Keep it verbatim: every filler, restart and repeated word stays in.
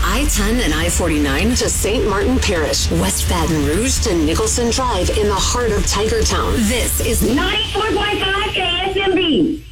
I ten and I forty-nine to Saint Martin Parish, West Baton Rouge to Nicholson Drive in the heart of Tigertown. This is ninety-four point five K S M B.